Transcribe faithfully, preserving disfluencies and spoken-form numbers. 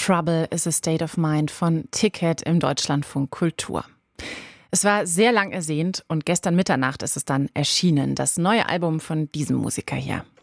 Trouble is a State of Mind von Ticket im Deutschlandfunk Kultur. Es war sehr lang ersehnt und gestern Mitternacht ist es dann erschienen, das neue Album von diesem Musiker hier.